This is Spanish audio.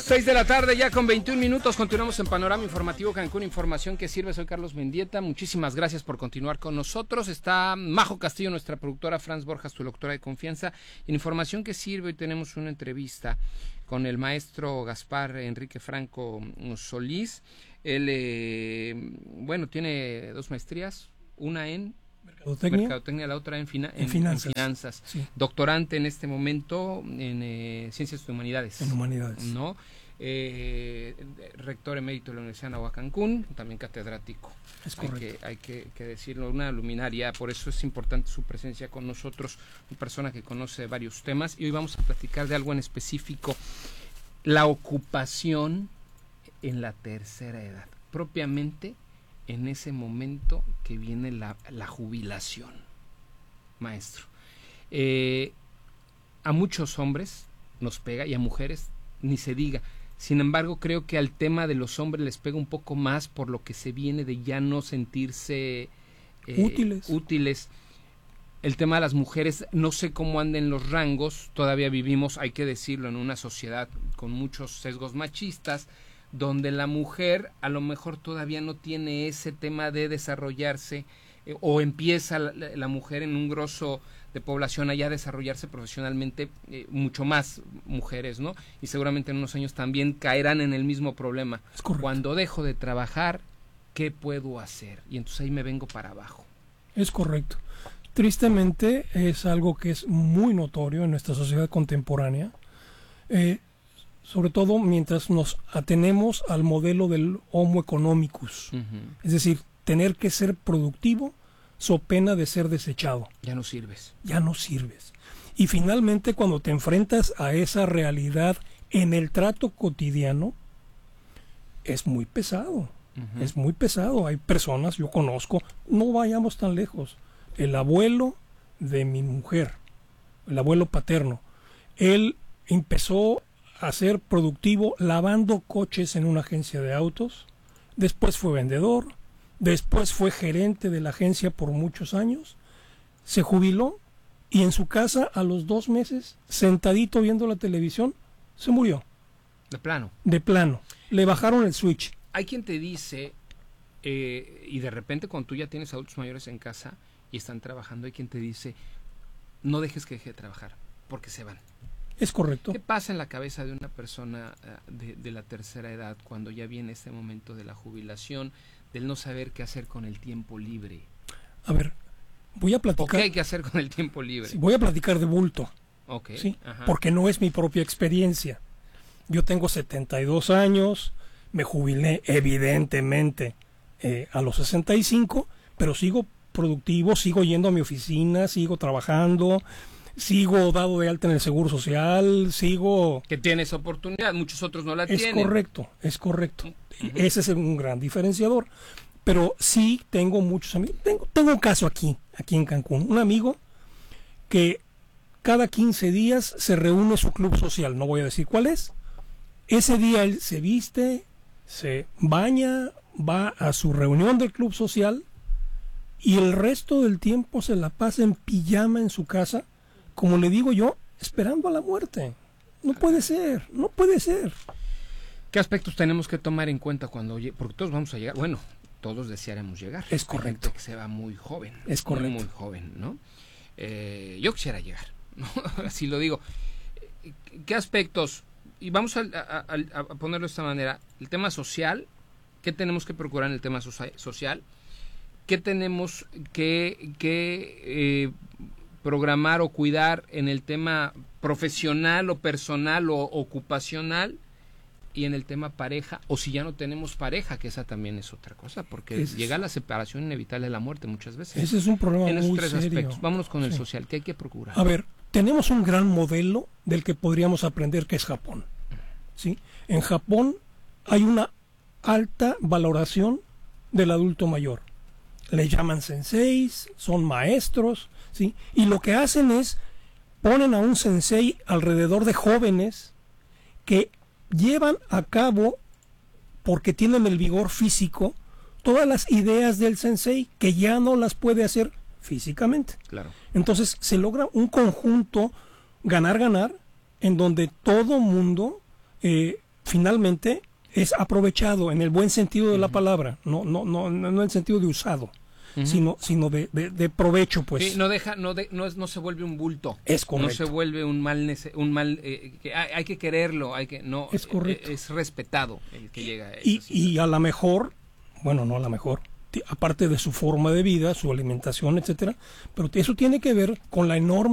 6 de la tarde, ya con 21 minutos, continuamos en Panorama Informativo Cancún, información que sirve. Soy Carlos Mendieta, muchísimas gracias por continuar con nosotros. Está Majo Castillo, nuestra productora, Franz Borjas, tu doctora de confianza. En información que sirve, hoy tenemos una entrevista con el maestro Gaspar Enrique Franco Solís. Él, tiene 2 maestrías, una en Mercadotecnia, la otra en finanzas. Sí. Doctorante en este momento en Ciencias de Humanidades. En Humanidades. ¿No? Rector emérito de la Universidad de Anáhuac Cancún, también catedrático. Es correcto. Hay que decirlo, una luminaria, por eso es importante su presencia con nosotros, una persona que conoce varios temas. Y hoy vamos a platicar de algo en específico, la ocupación en la tercera edad, propiamente en ese momento que viene la jubilación, maestro. A muchos hombres nos pega y a mujeres ni se diga. Sin embargo, creo que al tema de los hombres les pega un poco más por lo que se viene de ya no sentirse útiles. El tema de las mujeres, no sé cómo anden los rangos, todavía vivimos, hay que decirlo, en una sociedad con muchos sesgos machistas, donde la mujer a lo mejor todavía no tiene ese tema de desarrollarse, o empieza la mujer en un grosso de población allá a desarrollarse profesionalmente, mucho más mujeres, ¿no? Y seguramente en unos años también caerán en el mismo problema. Cuando dejo de trabajar, ¿qué puedo hacer? Y entonces ahí me vengo para abajo. Es correcto. Tristemente es algo que es muy notorio en nuestra sociedad contemporánea. Sobre todo mientras nos atenemos al modelo del Homo economicus, es decir, tener que ser productivo so pena de ser desechado. Ya no sirves. Y finalmente, cuando te enfrentas a esa realidad en el trato cotidiano, es muy pesado. Es muy pesado. Hay personas, yo conozco, no vayamos tan lejos, el abuelo de mi mujer, el abuelo paterno, él empezó a ser productivo lavando coches en una agencia de autos, después fue vendedor, después fue gerente de la agencia por muchos años, se jubiló y en su casa a los 2 meses, sentadito viendo la televisión, se murió. De plano. Le bajaron el switch. Hay quien te dice, y de repente cuando tú ya tienes adultos mayores en casa y están trabajando, hay quien te dice, no dejes que deje de trabajar, porque se van. Es correcto. ¿Qué pasa en la cabeza de una persona de la tercera edad cuando ya viene este momento de la jubilación, del no saber qué hacer con el tiempo libre? A ver, voy a platicar. ¿O qué hay que hacer con el tiempo libre? Sí, voy a platicar de bulto. ¿Sí? Porque no es mi propia experiencia. Yo tengo 72 años, me jubilé evidentemente a los 65, pero sigo productivo, sigo yendo a mi oficina, sigo trabajando, sigo dado de alta en el Seguro Social, que tienes oportunidad, muchos otros no la tienen. Es correcto. Ese es un gran diferenciador. Pero sí tengo muchos amigos. Tengo un caso aquí en Cancún. Un amigo que cada 15 días se reúne su club social. No voy a decir cuál es. Ese día él se viste, se baña, va a su reunión del club social y el resto del tiempo se la pasa en pijama en su casa, como le digo yo, esperando a la muerte. No puede ser. ¿Qué aspectos tenemos que tomar en cuenta porque todos vamos a llegar? Bueno, todos desearemos llegar. Es correcto. Que se va muy joven. Es correcto. Muy joven, ¿no? Yo quisiera llegar, ¿no? Así lo digo. ¿Qué aspectos? Y vamos a ponerlo de esta manera. El tema social, ¿qué tenemos que procurar en el tema social? ¿Qué tenemos que programar o cuidar en el tema profesional o personal o ocupacional? Y en el tema pareja, o si ya no tenemos pareja, que esa también es otra cosa, porque llega la separación inevitable de la muerte muchas veces. Ese es un problema en esos muy 3 serio. Aspectos. Vámonos con el social, ¿qué hay que procurar? A ver, tenemos un gran modelo del que podríamos aprender, que es Japón. ¿Sí? En Japón hay una alta valoración del adulto mayor. Le llaman senseis, son maestros, ¿sí? Y lo que hacen es, ponen a un sensei alrededor de jóvenes que llevan a cabo, porque tienen el vigor físico, todas las ideas del sensei que ya no las puede hacer físicamente. Claro. Entonces se logra un conjunto ganar-ganar en donde todo mundo finalmente es aprovechado en el buen sentido de la palabra, no en el sentido de usado, sino de provecho, pues. Sí, no se vuelve un bulto. Es correcto. No se vuelve un mal que hay que quererlo, es correcto. Es respetado el que llega a y a lo mejor, bueno, no a lo mejor, aparte de su forma de vida, su alimentación, etcétera, pero eso tiene que ver con la enorme